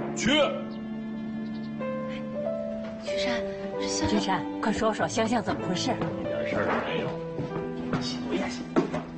去。 君山，这香君山，快说说香香怎么回事？ 一点事儿也没有。我也信。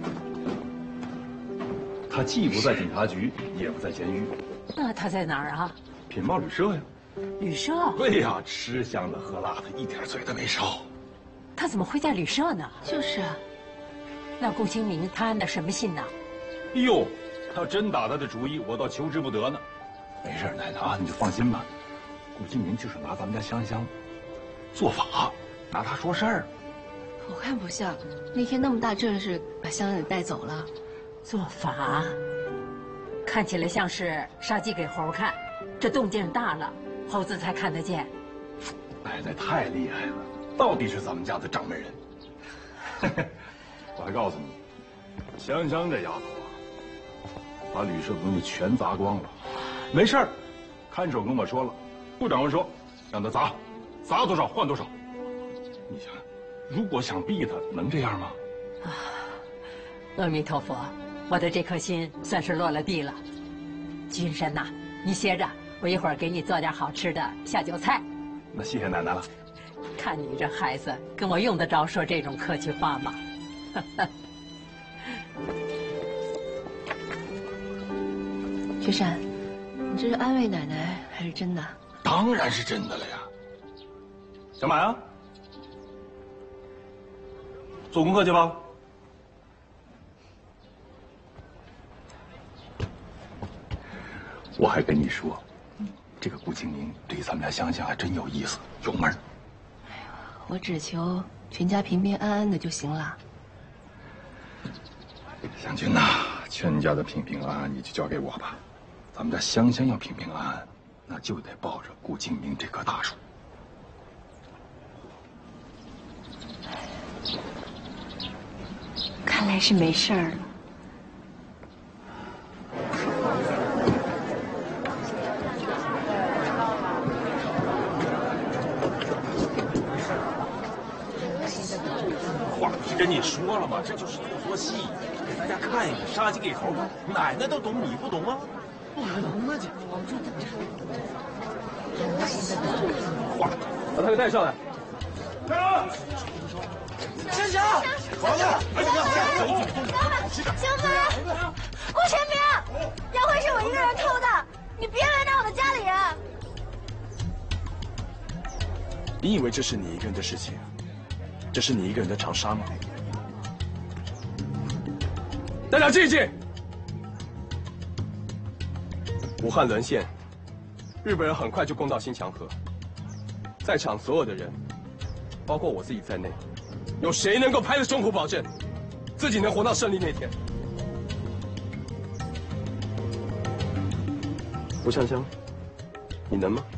他既不在警察局，也不在监狱。 那他在哪儿啊？ 品报旅社呀。 旅社？ 对呀，吃香的喝辣的，一点罪都没少。 他怎么会在旅社呢？ 就是啊。 那顾清明他安的什么心呢？ 哎呦，他要真打他的主意，我倒求之不得呢。没事，奶奶啊，你就放心吧。顾清明就是拿咱们家香香做法，拿他说事儿。 我看不像，那天那么大阵势把香香给带走了。 做法，看起来像是杀鸡给猴看，这动静大了，猴子才看得见。 奶奶太厉害了，到底是咱们家的掌门人。我还告诉你，香香这丫头啊，把旅社的东西全砸光了。没事儿，看守跟我说了，顾长官说让他砸多少换多少。你想想，如果想逼他，能这样吗？ 啊，阿弥陀佛，我的这颗心算是落了地了。君山呐，你歇着，我一会儿给你做点好吃的下酒菜。 那谢谢奶奶了。 看你这孩子，跟我用得着说这种客气话吗？ 君山，你这是安慰奶奶还是真的？ 当然是真的了呀。小马呀，做功课去吧。我还跟你说，这个顾清明对咱们家香香还真有意思，有门儿。 哎呀，我只求全家平平安安的就行了。 香君呐，全家的平平安安你就交给我吧。咱们家香香要平平安安，那就得抱着顾清明这棵大树。 看来是没事儿了。 话不是跟你说了吗？这就是做做戏，给大家看一个杀鸡给猴看，奶奶都懂，你不懂吗？不可能啊！这话，把他给带上来。 香香，王子， 小马，顾全明，杨辉是我一个人偷的，你别为难我的家里人。 你以为这是你一个人的事情？这是你一个人的长沙吗？大家静一静。武汉沦陷，日本人很快就攻到新墙河。在场所有的人，包括我自己在内，有谁能够拍着胸脯保证，自己能活到胜利那天？吴香香，你能吗？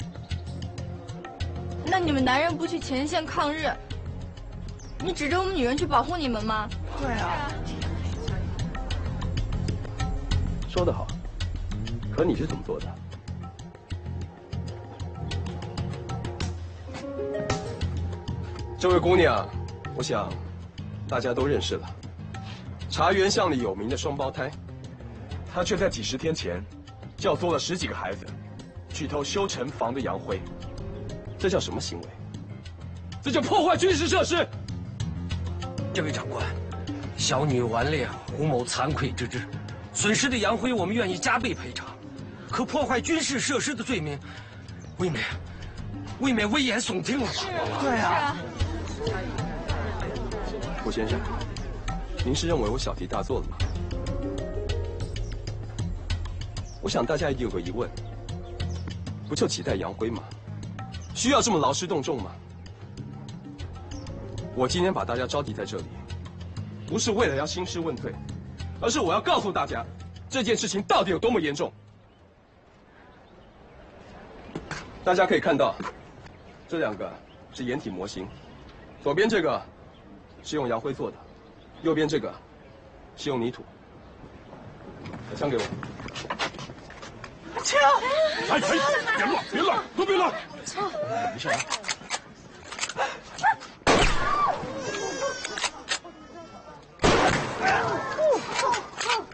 那你们男人不去前线抗日，你指着我们女人去保护你们吗？ 对啊。说得好，可你是怎么做的？这位姑娘，我想大家都认识了。茶园巷里有名的双胞胎，她却在几十天前教唆了10几个孩子去偷修城防的洋灰，这叫什么行为？这叫破坏军事设施。 这位长官，小女顽劣，胡某惭愧之至，损失的洋灰我们愿意加倍赔偿，可破坏军事设施的罪名，未免危言耸听了吧？ 对啊。顾先生，您是认为我小题大做了吗？我想大家一定有个疑问，不就几袋洋灰吗？需要这么劳师动众吗？我今天把大家召集在这里，不是为了要兴师问罪，而是我要告诉大家，这件事情到底有多么严重。大家可以看到，这2个是掩体模型，左边这个是用洋灰做的，右边这个是用泥土。把枪给我。枪！ 哎，别乱，都别乱！ 没事啊。